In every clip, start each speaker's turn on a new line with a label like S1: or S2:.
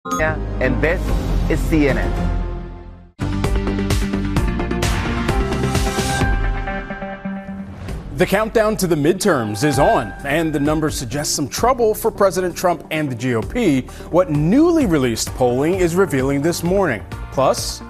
S1: And this is CNN.
S2: The countdown to the midterms is on, and the numbers suggest some trouble for President Trump and the GOP. What newly released polling is revealing this morning. Plus,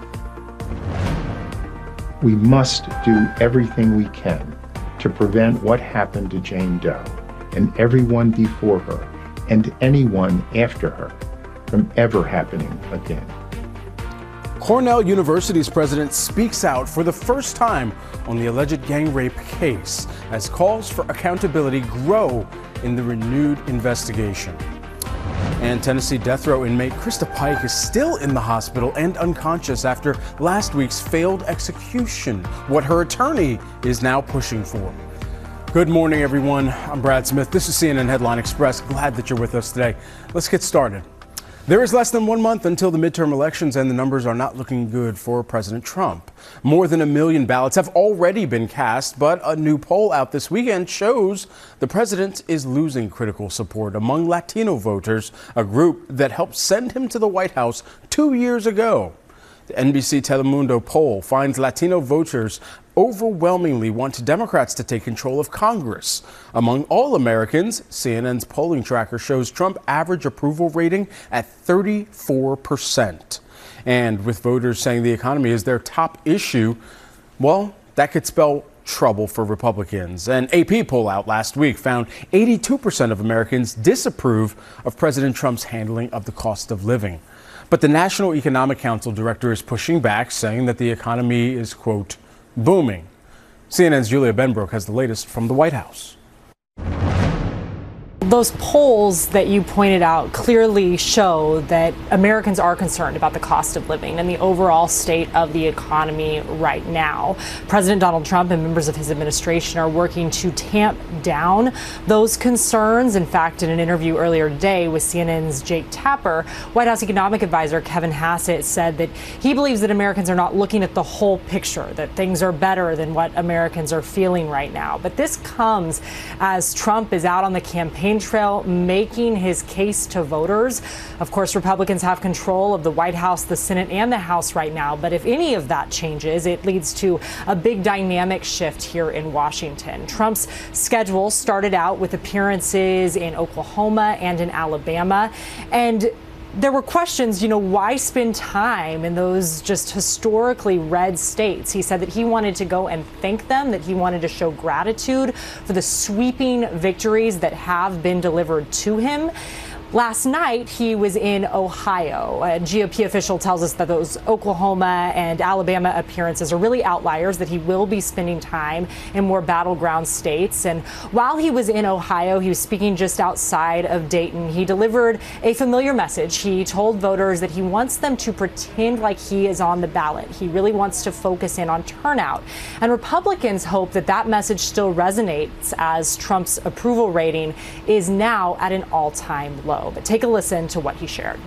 S3: we must do everything we can to prevent what happened to Jane Doe and everyone before her and anyone after her from ever happening again.
S2: Cornell University's president speaks out for the first time on the alleged gang rape case as calls for accountability grow in the renewed investigation. And Tennessee death row inmate Krista Pike is still in the hospital and unconscious after last week's failed execution, what her attorney is now pushing for. Good morning, everyone. I'm Brad Smith. This is CNN Headline Express. Glad that you're with us today. Let's get started. There is less than 1 month until the midterm elections, and the numbers are not looking good for President Trump. More than 1 million ballots have already been cast, but a new poll out this weekend shows the president is losing critical support among Latino voters, a group that helped send him to the White House 2 years ago. The NBC Telemundo poll finds Latino voters overwhelmingly want Democrats to take control of Congress. Among all Americans, CNN's polling tracker shows Trump average approval rating at 34%. And with voters saying the economy is their top issue, well, that could spell trouble for Republicans. An AP poll out last week found 82% of Americans disapprove of President Trump's handling of the cost of living. But the National Economic Council director is pushing back, saying that the economy is, quote, booming. CNN's Julia Benbrook has the latest from the White House.
S4: Those polls that you pointed out clearly show that Americans are concerned about the cost of living and the overall state of the economy right now. President Donald Trump and members of his administration are working to tamp down those concerns. In fact, in an interview earlier today with CNN's Jake Tapper, White House economic advisor Kevin Hassett said that he believes that Americans are not looking at the whole picture, that things are better than what Americans are feeling right now. But this comes as Trump is out on the campaign trail making his case to voters. Of course, Republicans have control of the White House, the Senate, and the House right now. But if any of that changes, it leads to a big dynamic shift here in Washington. Trump's schedule started out with appearances in Oklahoma and in Alabama. And there were questions, why spend time in those just historically red states? He said that he wanted to go and thank them, that he wanted to show gratitude for the sweeping victories that have been delivered to him. Last night, he was in Ohio. A GOP official tells us that those Oklahoma and Alabama appearances are really outliers, that he will be spending time in more battleground states. And while he was in Ohio, he was speaking just outside of Dayton. He delivered a familiar message. He told voters that he wants them to pretend like he is on the ballot. He really wants to focus in on turnout. And Republicans hope that that message still resonates as Trump's approval rating is now at an all-time low. But take a listen to what he shared.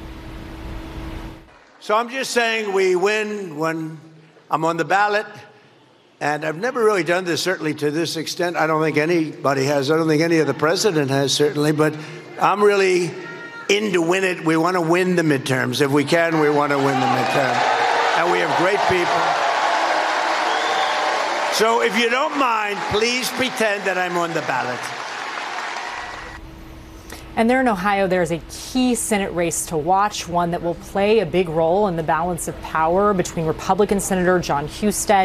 S5: So I'm just saying we win when I'm on the ballot. And I've never really done this, certainly to this extent. I don't think anybody has. I don't think any of the president has, certainly. But I'm really in to win it. We want to win the midterms. If we can, we want to win the midterm. And we have great people. So if you don't mind, please pretend that I'm on the ballot.
S4: And there in Ohio, there is a key Senate race to watch, one that will play a big role in the balance of power between Republican Senator Jon Husted